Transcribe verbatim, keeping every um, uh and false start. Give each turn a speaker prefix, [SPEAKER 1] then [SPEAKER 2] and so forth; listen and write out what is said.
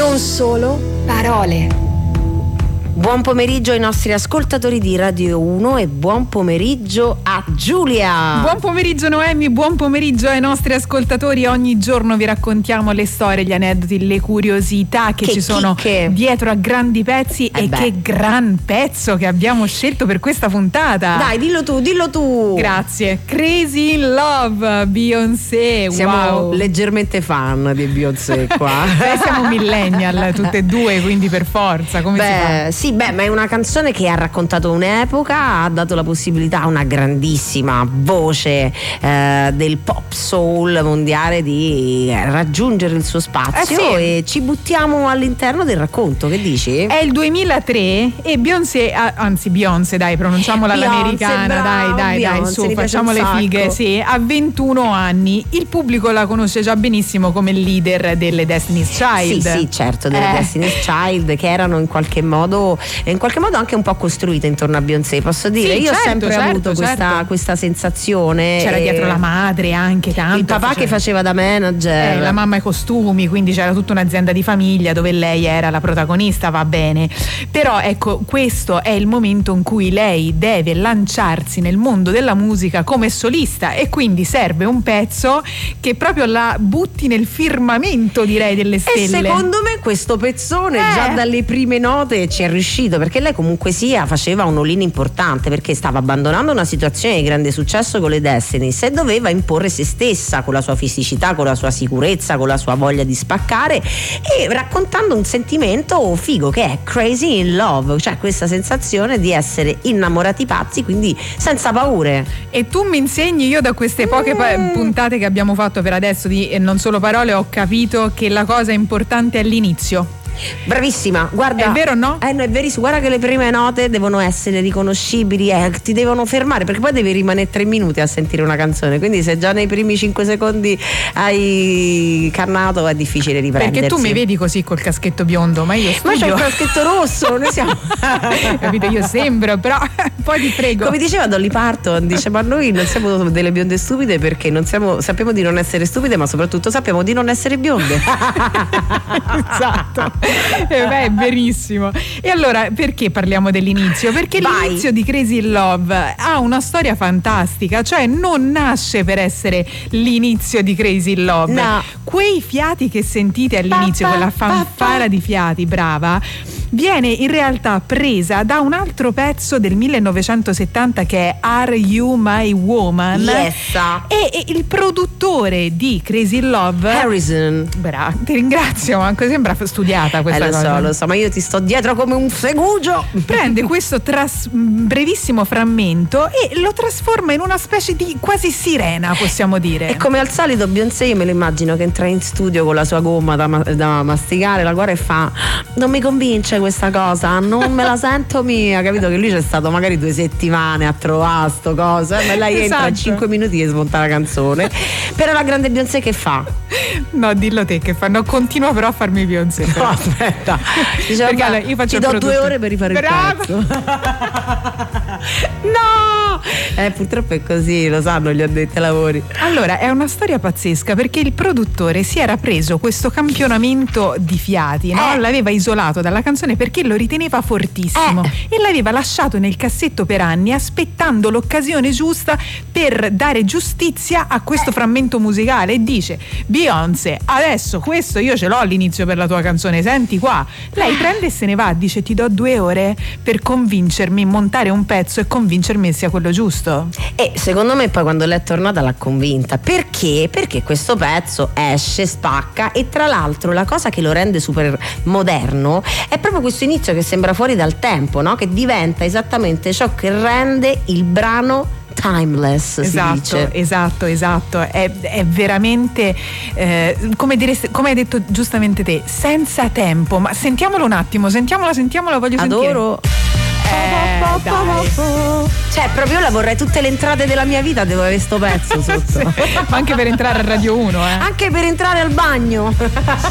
[SPEAKER 1] Non solo parole. Buon pomeriggio ai nostri ascoltatori di Radio uno e buon pomeriggio a Giulia.
[SPEAKER 2] Buon pomeriggio Noemi, buon pomeriggio ai nostri ascoltatori. Ogni giorno vi raccontiamo le storie, gli aneddoti, le curiosità che, che ci sono chicche. dietro a grandi pezzi eh e beh. che gran pezzo che abbiamo scelto per questa puntata.
[SPEAKER 1] Dai, dillo tu, dillo tu.
[SPEAKER 2] Grazie. Crazy in Love, Beyoncé.
[SPEAKER 1] Siamo
[SPEAKER 2] wow.
[SPEAKER 1] leggermente fan di Beyoncé qua.
[SPEAKER 2] Beh, siamo millennial tutte e due, quindi per forza. Come
[SPEAKER 1] beh,
[SPEAKER 2] si fa?
[SPEAKER 1] Sì, beh, ma è una canzone che ha raccontato un'epoca, ha dato la possibilità a una grandissima voce eh, del pop soul mondiale di raggiungere il suo spazio eh sì. e ci buttiamo all'interno del racconto, che dici?
[SPEAKER 2] È il duemilatré e Beyoncé, anzi Beyoncé, dai, pronunciamola
[SPEAKER 1] Beyoncé,
[SPEAKER 2] all'americana,
[SPEAKER 1] bravo,
[SPEAKER 2] dai, dai,
[SPEAKER 1] Beyoncé,
[SPEAKER 2] dai, su, facciamo le fighe, sì, ha ventuno anni, il pubblico la conosce già benissimo come leader delle Destiny's Child.
[SPEAKER 1] Sì, sì, certo, delle eh. Destiny's Child, che erano in qualche modo in qualche modo anche un po' costruite intorno a Beyoncé, posso dire.
[SPEAKER 2] Sì,
[SPEAKER 1] io
[SPEAKER 2] certo,
[SPEAKER 1] ho sempre
[SPEAKER 2] certo,
[SPEAKER 1] avuto
[SPEAKER 2] certo.
[SPEAKER 1] Questa, questa sensazione.
[SPEAKER 2] C'era dietro la madre anche tanto,
[SPEAKER 1] il papà
[SPEAKER 2] faceva...
[SPEAKER 1] che faceva da manager,
[SPEAKER 2] eh, la mamma i costumi, quindi c'era tutta un'azienda di famiglia dove lei era la protagonista, va bene, però ecco, questo è il momento in cui lei deve lanciarsi nel mondo della musica come solista e quindi serve un pezzo che proprio la butti nel firmamento, direi, delle stelle.
[SPEAKER 1] E secondo me questo pezzone
[SPEAKER 2] eh.
[SPEAKER 1] già dalle prime note ci è riuscito, perché lei comunque sia faceva un all-in importante, perché stava abbandonando una situazione di grande successo con le Destiny's e doveva imporre se stessa con la sua fisicità, con la sua sicurezza, con la sua voglia di spaccare e raccontando un sentimento figo che è Crazy in Love, cioè questa sensazione di essere innamorati pazzi, quindi senza paure.
[SPEAKER 2] E tu mi insegni, io da queste poche mm. puntate che abbiamo fatto per adesso di Non solo parole ho capito che la cosa importante è l'inizio.
[SPEAKER 1] Bravissima, guarda.
[SPEAKER 2] È vero o no?
[SPEAKER 1] Eh no, è verissimo, guarda che le prime note devono essere riconoscibili, eh, ti devono fermare, perché poi devi rimanere tre minuti a sentire una canzone, quindi se già nei primi cinque secondi hai cannato è difficile riprendersi.
[SPEAKER 2] Perché tu mi vedi così col caschetto biondo, ma io studio.
[SPEAKER 1] Ma c'è un caschetto rosso, noi siamo
[SPEAKER 2] capito, io sembro, però poi ti prego.
[SPEAKER 1] Come diceva Dolly Parton, dice ma noi non siamo delle bionde stupide perché non siamo, sappiamo di non essere stupide, ma soprattutto sappiamo di non essere bionde.
[SPEAKER 2] Esatto. Eh beh, è verissimo. E allora perché parliamo dell'inizio? Perché
[SPEAKER 1] Vai.
[SPEAKER 2] l'inizio di Crazy in Love ha una storia fantastica, cioè non nasce per essere l'inizio di Crazy in Love.
[SPEAKER 1] No.
[SPEAKER 2] Quei fiati che sentite all'inizio,
[SPEAKER 1] pa, pa,
[SPEAKER 2] quella fanfara
[SPEAKER 1] pa, pa.
[SPEAKER 2] di fiati, brava, viene in realtà presa da un altro pezzo del millenovecentosettanta che è Are You My Woman?
[SPEAKER 1] Yes.
[SPEAKER 2] E, e il produttore di Crazy in Love,
[SPEAKER 1] Harrison.
[SPEAKER 2] Brava, ti ringrazio, anche sembra studiata questa
[SPEAKER 1] eh, lo
[SPEAKER 2] cosa.
[SPEAKER 1] so, lo so, ma io ti sto dietro come un segugio.
[SPEAKER 2] Prende questo tras- brevissimo frammento e lo trasforma in una specie di quasi sirena, possiamo dire.
[SPEAKER 1] E come al solito Beyoncé, io me lo immagino che entra in studio con la sua gomma da, ma- da masticare la guarda e fa: non mi convince questa cosa, non me la sento mia. Capito che lui c'è stato magari due settimane a trovare sto cosa, ma lei
[SPEAKER 2] esatto.
[SPEAKER 1] entra in cinque minuti e smonta la canzone. Però la grande Beyoncé che fa?
[SPEAKER 2] No, dillo te che fa. No, continua però a farmi Beyoncé.
[SPEAKER 1] No, aspetta. Diceva,
[SPEAKER 2] perché allora, io faccio
[SPEAKER 1] ti do
[SPEAKER 2] produttore.
[SPEAKER 1] due ore per rifare
[SPEAKER 2] Brava.
[SPEAKER 1] il pezzo. No! Eh, purtroppo è così, lo sanno gli addetti ai lavori.
[SPEAKER 2] Allora, è una storia pazzesca perché il produttore si era preso questo campionamento di fiati, no?
[SPEAKER 1] Eh.
[SPEAKER 2] L'aveva isolato dalla canzone perché lo riteneva fortissimo
[SPEAKER 1] eh.
[SPEAKER 2] e l'aveva lasciato nel cassetto per anni aspettando l'occasione giusta per dare giustizia a questo frammento musicale e dice: Beyoncé, adesso questo io ce l'ho all'inizio per la tua canzone, senti qua. Lei prende e se ne va, dice: ti do due ore per convincermi, montare un pezzo e convincermi sia quello giusto.
[SPEAKER 1] E secondo me poi quando lei è tornata l'ha convinta. Perché? Perché questo pezzo esce, spacca e tra l'altro la cosa che lo rende super moderno è proprio questo inizio che sembra fuori dal tempo, no? Che diventa esattamente ciò che rende il brano timeless,
[SPEAKER 2] esatto,
[SPEAKER 1] si dice.
[SPEAKER 2] Esatto, esatto, è, è veramente eh, come, diresti, come hai detto giustamente te, senza tempo. Ma sentiamolo un attimo, sentiamola, sentiamola, voglio
[SPEAKER 1] Adoro.
[SPEAKER 2] sentire. Eh, dai.
[SPEAKER 1] Cioè proprio la vorrei, tutte le entrate della mia vita devo avere sto pezzo sotto.
[SPEAKER 2] Sì, ma anche per entrare a Radio uno, eh.
[SPEAKER 1] Anche per entrare al bagno.